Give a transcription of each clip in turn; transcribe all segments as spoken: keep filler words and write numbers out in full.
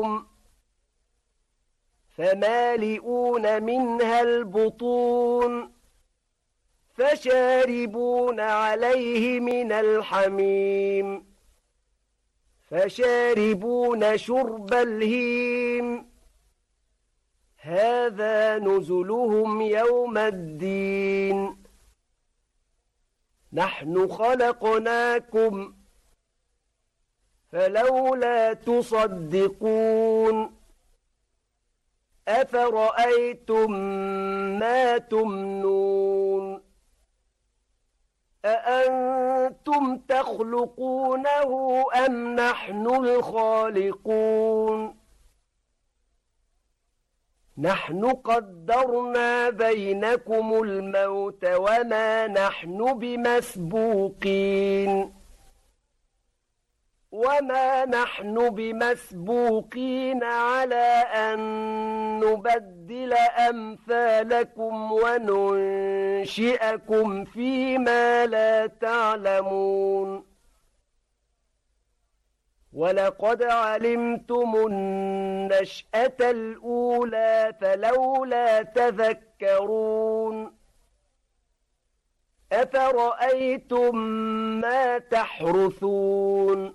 فمالئون منها البطون فشاربون عليه من الحميم فشاربون شرب الهيم هذا نزلهم يوم الدين نحن خلقناكم فلولا تصدقون أفرأيتم ما تمنون أأنتم تخلقونه أم نحن الخالقون نحن قدرنا بينكم الموت وما نحن بمسبوقين وما نحن بمسبوقين على أن نبدل أمثالكم وننشئكم فيما لا تعلمون ولقد علمتم النشأة الأولى فلولا تذكرون أفرأيتم ما تحرثون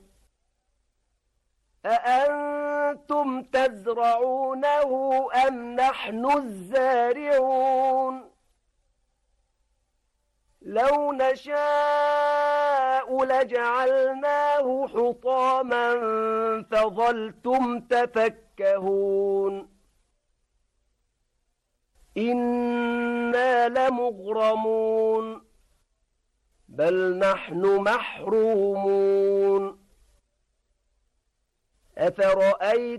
أأنتم تزرعونه أم نحن الزارعون لو نشاء لجعلناه حطاما فظلتم تفكهون إنا لمغرمون بل نحن محرومون أفرأيتم